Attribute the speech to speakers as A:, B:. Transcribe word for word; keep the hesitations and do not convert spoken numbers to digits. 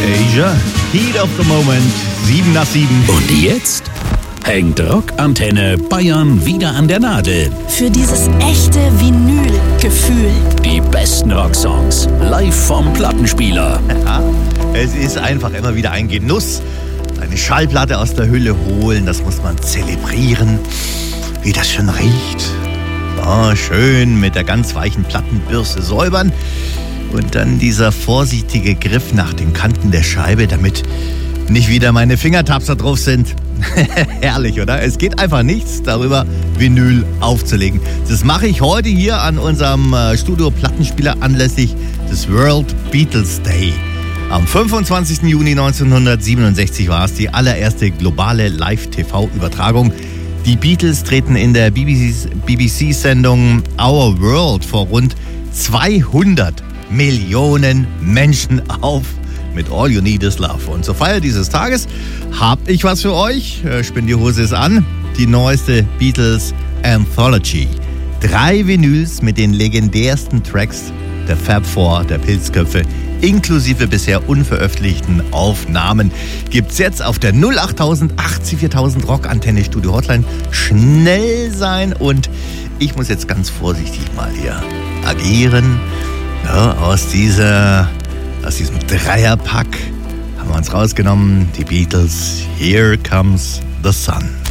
A: Asia, Heat of the Moment, sieben nach sieben.
B: Und jetzt hängt Rockantenne Bayern wieder an der Nadel.
C: Für dieses echte Vinyl-Gefühl.
B: Die besten Rocksongs live vom Plattenspieler.
A: Ja, es ist einfach immer wieder ein Genuss. Eine Schallplatte aus der Hülle holen, das muss man zelebrieren. Wie das schon riecht. So, schön mit der ganz weichen Plattenbürste säubern. Und dann dieser vorsichtige Griff nach den Kanten der Scheibe, damit nicht wieder meine Fingertapser drauf sind. Herrlich, oder? Es geht einfach nichts darüber, Vinyl aufzulegen. Das mache ich heute hier an unserem Studio-Plattenspieler anlässlich des World Beatles Day. Am fünfundzwanzigsten Juni neunzehnhundertsiebenundsechzig war es die allererste globale Live-T V-Übertragung. Die Beatles treten in der B B C-Sendung Our World vor rund zweihundert Millionen Menschen auf mit All You Need Is Love. Und zur Feier dieses Tages habe ich was für euch. Spinn die Hose ist an. Die neueste Beatles Anthology. Drei Vinyls mit den legendärsten Tracks der Fab Four, der Pilzköpfe, inklusive bisher unveröffentlichten Aufnahmen, gibt's jetzt auf der null acht null acht viertausend Rockantenne Studio Hotline. Schnell sein, und ich muss jetzt ganz vorsichtig mal hier agieren. Ja, aus dieser, aus diesem Dreierpack haben wir uns rausgenommen, die Beatles, Here Comes the Sun.